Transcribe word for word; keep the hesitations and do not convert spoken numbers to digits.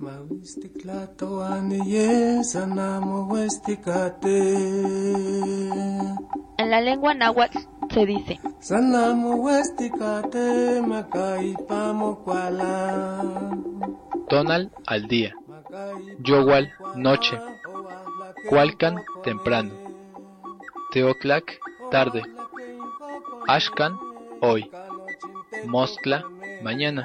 En la lengua náhuatl se dice: Tonal al día, Yowal noche, Cualcan temprano, Teoclac tarde, Axcan hoy, Mostla mañana.